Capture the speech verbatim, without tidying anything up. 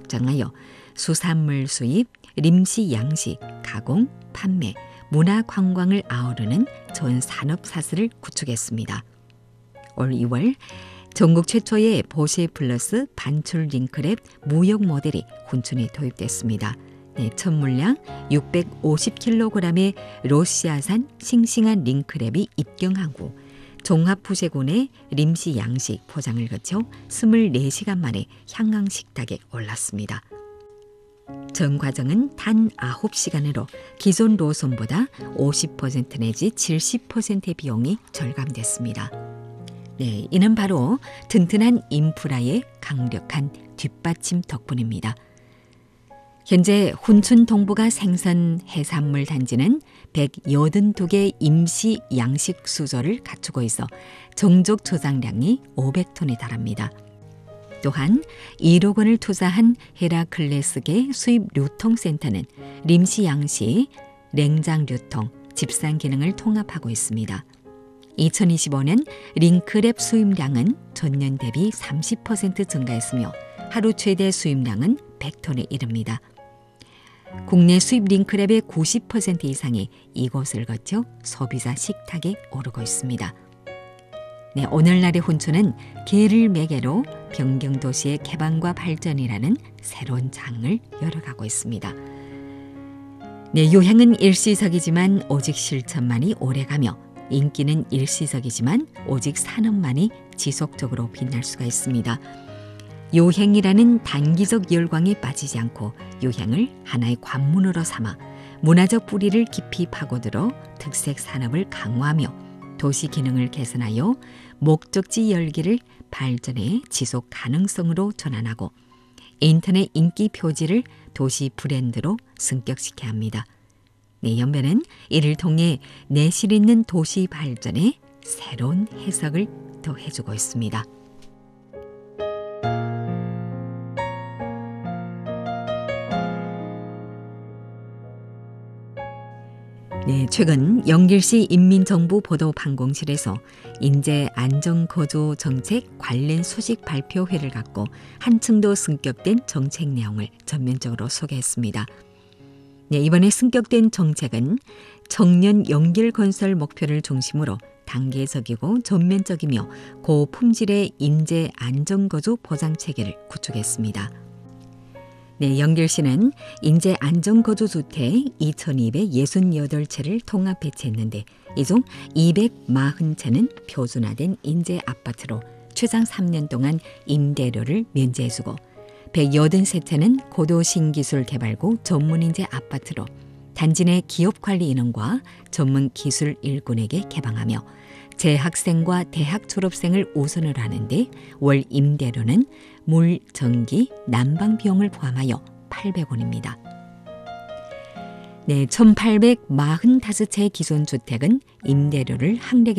확장하여 수산물 수입, 림시 양식, 가공, 판매, 문화 관광을 아우르는 전 산업 사슬을 구축했습니다. 올 이월 전국 최초의 보시 플러스 반출 링크랩 무역 모델이 훈춘에 도입됐습니다. 네, 첫 물량 육백오십 킬로그램의 러시아산 싱싱한 링크랩이 입경하고 종합부제군의 림시 양식 포장을 거쳐 이십사 시간 만에 향강 식탁에 올랐습니다. 전 과정은 단 아홉 시간으로 기존 로선보다 오십 퍼센트 내지 칠십 퍼센트의 비용이 절감됐습니다. 네, 이는 바로 튼튼한 인프라의 강력한 뒷받침 덕분입니다. 현재 훈춘 동부가 생선 해산물 단지는 백팔십이 개 임시 양식 수조를 갖추고 있어 정족 저장량이 오백 톤에 달합니다. 또한 일억 원을 투자한 헤라클레스계 수입 유통센터는 림시 양식, 냉장 유통, 집산 기능을 통합하고 있습니다. 이천이십오 년 링크랩 수입량은 전년 대비 삼십 퍼센트 증가했으며 하루 최대 수입량은 백 톤에 이릅니다. 국내 수입 링크랩의 구십 퍼센트 이상이 이곳을 거쳐 소비자 식탁에 오르고 있습니다. 네, 오늘날의 훈춘은 개를 매개로 변경도시의 개방과 발전이라는 새로운 장을 열어가고 있습니다. 네, 유행은 일시적이지만 오직 실천만이 오래가며 인기는 일시적이지만 오직 산업만이 지속적으로 빛날 수가 있습니다. 유행이라는 단기적 열광에 빠지지 않고 유행을 하나의 관문으로 삼아 문화적 뿌리를 깊이 파고들어 특색 산업을 강화하며 도시 기능을 개선하여 목적지 열기를 발전의 지속 가능성으로 전환하고 인터넷 인기 표지를 도시 브랜드로 승격시켜야 합니다. 네, 연변은 이를 통해 내실 있는 도시 발전에 새로운 해석을 더해주고 있습니다. 네, 최근 영길시 인민정부 보도방공실에서 인재 안전거주 정책 관련 소식 발표회를 갖고 한층 더 승격된 정책 내용을 전면적으로 소개했습니다. 네, 이번에 승격된 정책은 청년 영길 건설 목표를 중심으로 단계적이고 전면적이며 고품질의 인재 안전거주 보장체계를 구축했습니다. 네, 영길시는 인재 안전거주주택 이천이백육십팔 채를 통합 배치했는데 이 중 이백사십 채는 표준화된 인재 아파트로 최장 삼 년 동안 임대료를 면제해주고 백팔십삼 채는 고도 신기술 개발구 전문인재 아파트로 단지 내 기업관리 인원과 전문 기술 일꾼에게 개방하며 재학생과 대학 졸업생을 우선으로 하는데 월 임대료는 물, 전기, 난방 비용을 포함하여 팔백 원입니다. 네, 천팔백사십오 채의 기존 주택은 임대료를 항력에